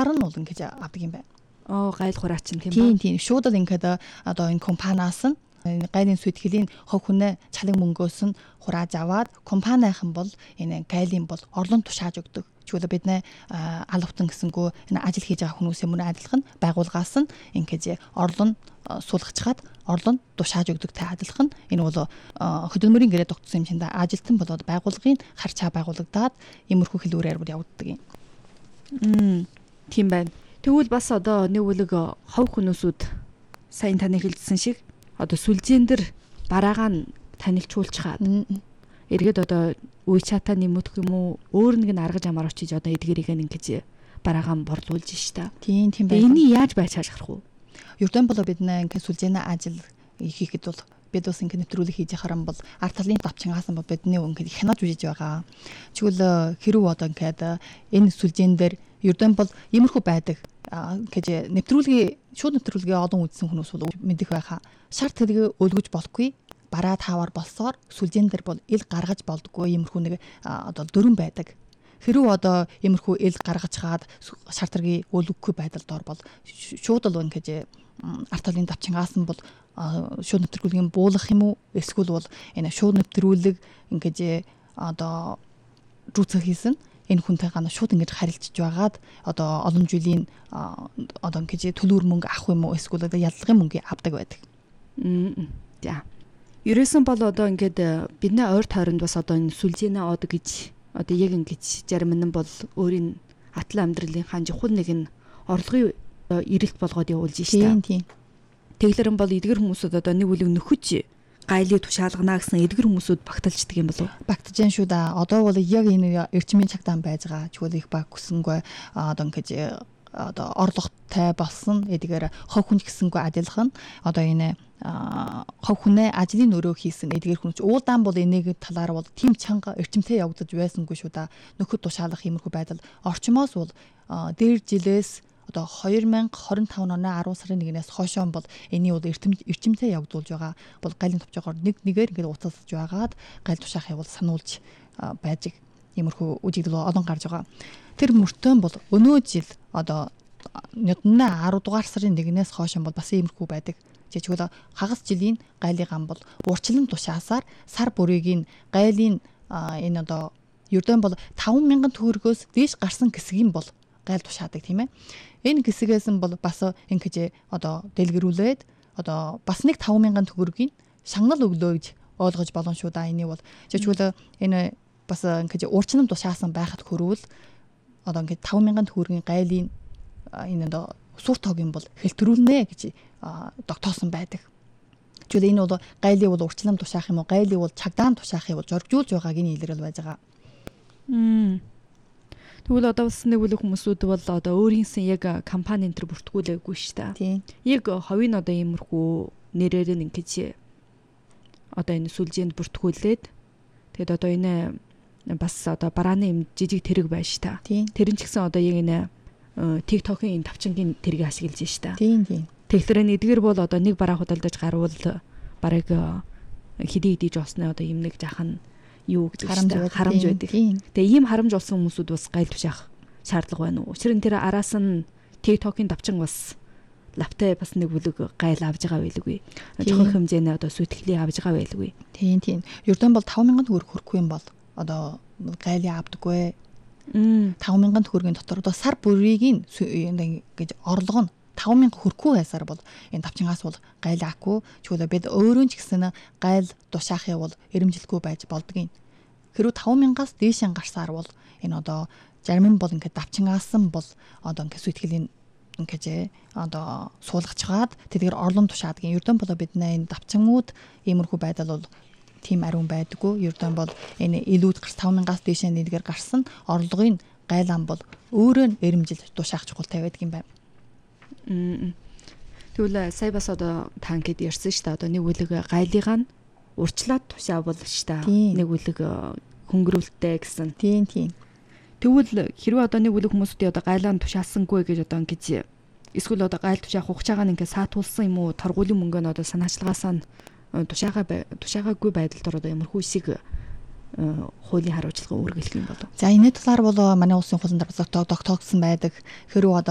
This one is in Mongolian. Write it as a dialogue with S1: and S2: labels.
S1: талаар нь бол ингэж авдаг юм байна.
S2: Гайл хураач юм тийм ба.
S1: Тийм шууд л ингээд одоо энэ компаниас нь гайлын сүтгэлийн хов хүнээ чалга мөнгөөс нь хурааж аваад компанийн бол энэ гайлын бол орлон тушааж өгдөг. Чүлээ бид нэ алавтан гэсэнгөө энэ ажил хийж байгаа хүмүүсийн мөн адилхан байгууллагаас нь ингэж орлон суулгачаад орлон тушааж өгдөгтэй адилхан энэ бол хөдөлмөрийн гэрээ тогтсон юм чинь ажилтан болоод байгууллагын харьцаа байгуулагдаад иймэрхүү хэлбэрээр явагддаг юм.
S2: Тийм байна. Тэгвэл бас одоо нэг үлэг хов хүмүүсүүд сайн таны хэлсэн шиг одоо сүлжээн дээр бараагаа нь танилцуулчихад эргээд одоо үе чатаа нэмэх юм уу өөр нэг аргаж амаар очиж одоо эдгэрийг ингэж бараагаа борлуулж штэ.
S1: Тийм байна.
S2: Энийг яаж байж харах вэ?
S1: Ердөө бол бид нэ ингэ сүлжээнэ ажил хийхэд бол бид бас ингэ нэвтрүүлэг хийж харан бол арт талын давчингаас нь бидний ингэ хянаж үжиж байгаа. Чигвэл хэрүү одоо ингэ энэ сүлжээн дээр ердөө бол иймэрхүү байдаг гэж нэвтрүүлгийн шууд нэвтрүүлгээ олон үзсэн хүмүүс бол мэдэх байхаа. Шарт тэрийг өлгөж болохгүй. Бараа таваар болсоор сүлжээн дээр бол ил гаргаж болдгоо иймэрхүү нэг одоо дөрөн байдаг. Хэрүү одоо иймэрхүү ил гаргаж хаад шарт тэргийг өлгөхгүй байдалд ор бол шууд л ингэж арт талын давчингаас нь бол шууд нэвтрүүлгийн буулгах юм уу эсвэл бол энэ шууд нэвтрүүлэг ингэж одоо рүүцэх хийсэн энэ хүнтэйгээ шууд ингэж харилцаж байгаад одоо олон жилийн одоо ингэж төлөөр мөнгө авах юм уу эсвэл одоо яллагын мөнгө авдаг байдаг.
S2: За. Ерөөсөн бол одоо ингээд бидний ойр тойронд бас одоо энэ сүлжээнэ од гэж одоо яг ингэж зарим нь бол өөрийн атлан амьдралынхаа чухал нэг нь орлогын эрэлт болгоод явуулж штэ.
S1: Тийм.
S2: Тэглэрэн бол эдгэр хүмүүсүүд одоо нэг үлэг нөхөж гайлыг тушаалгана гэсэн эдгэр хүмүүсүүд багталждаг юм болов?
S1: Багтаж जैन шүү да. Одоо бол яг энэ эрчмийн чагтаан байж байгаа. Чигвэл их баг хүсэнгүй одоо ингэж одоо орлоготой болсон эдгээр хов хүн гэсэнгүй адилхан одоо энэ хов хүнээ ажлын өрөө хийсэн эдгээр хүн ч уулдаан бол энийг талаар бол тийм чанга эрчимтэй явагдаж байсангүй шүү да. Нөхөд тушаалах иймэрхүү байдал орчмоос бол дээр жилээс одоо 2025 оны 10 сарын 1-ээс хойшоо бол энийг бол эрчимтэй явагдуулж байгаа. Бол гайлын товчоогоор нэгээр ингээд уцалсаж байгаад гайл тушаахыг бол сануулж байж иймэрхүү үжигдэл олон гарч байгаа. Тэр мөртөө бол өнөө жил одоо нёдны 10 дугаар сарын 1-ээс хойш бол бас иймэрхүү байдаг. Жишээлбэл хагас жилийн гайлын гам бол урчлан тушаасаар сар бүрийн гайлын энэ одоо ердөө бол 5,000 төгрөгөөс дээш гарсан хэсгийн бол гайл тушаадаг тийм ээ. Энэ хэсгээс нь бол бас ингэж одоо дэлгэрүүлээд одоо бас нэг 5,000 төгрөгийн шагнал өглөө гэж ойлгож болно шүү да. Энийг бол жишээлбэл энэ бас ингэж урчлан тушаасан байхад хөрвөл одоо ингэ 5,000 төгрөгийн гайлын энэ одоо сур тогийн бол хэлтрүүлнэ гэж тогтоосон байдаг. Жишээлбэл энэ бол гайлыг бол урчлан тушаах юм уу, гайлыг бол чагдаан тушаахыг бол зоржуулж байгааг нь илэрэл байж байгаа.
S2: Тэгвэл одоо бас нэг үл хүмүүсүүд бол одоо өөрийнхөө яг компани энэ төр бүртгүүлээгүй шүү дээ.
S1: Тийм.
S2: Яг ховын одоо иймэрхүү нэрээр нь ингэж одоо энэ сүлжээнд бүртгүүлээд тэгэд одоо энэ бас одоо барааны юм жижиг тэрэг байж та. Тэр нь ч гэсэн одоо яг энэ TikTok-ын энэ тавчингийн тэргийг ашиглаж штэ.
S1: Тийм.
S2: Тэгэхээр эдгээр бол одоо нэг бараа худалдаж гарвал бараг хэдий жосны одоо юм нэг жахан юу гэж харамж байдаг. Тэгээ ийм харамж олсон хүмүүсүүд бас гайл тушаах шаардлага байна уу? Учир нь тэр араас нь TikTok-ын давчин бас лавтай бас нэг бүлэг гайл авж байгаа байлгүй. Жохох хэмжээний одоо сүйтгэлийг авж байгаа байлгүй.
S1: Тийм. Ердөө бол 5,000 төгрөг хүрэхгүй юм бол одоо гайлыг авдаггүй. 5,000 төгрөгийн дотор одоо сар бүрийн гэж орлого нь 5,000 хүрэхгүй байсаар бол энэ давчингаас бол гайл авахгүй. Чигвэл бид өөрөө ч гэсэн гайл тушаахыг бол эрэмжилгүй байж болдгийн. Хэрвээ 5,000-аас дээш гарсаар бол энэ одоо зарим нь бол ингээд давчингаас нь бол одоо ингээд сүтгэлийн ингээд одоо суулгачгаад тэдгээр орлон тушаадгийн. Ердөө бол бид энэ давчингууд иймэрхүү байдал бол тийм ариун байдаггүй. Ердөө бол энэ илүүд 5,000-аас дээш нэдгээр гарсан орлогын гайлан бол өөрөө эрэмжилж тушаах чухалтай байдаг юм байна.
S2: Тэгвэл сая бас одоо танкед ярьсан шүү дээ. Одоо нэг үлэг гайлыгаа нь урчлаад тушаавал шүү дээ. Нэг үлэг хөнгөрүүлтэй гэсэн.
S1: Тийм.
S2: Тэгвэл хэрвээ одоо нэг үлэг хүмүүсүүд одоо гайлаа тушаасангүй гэж одоо ингэж эсвэл одоо гайл тушаах хугацаагаа ингээд саатуулсан юм уу? Торгуулийн мөнгөө нь одоо санаачлагаасаа тушаагаагүй байдалд ороод ямархүү шиг хуулийн хариуцлага үүргэх юм болов.
S1: За энэ талаар бол манай улсын хуулийн дараа тогтоогдсон байдаг. Хэрвээ одоо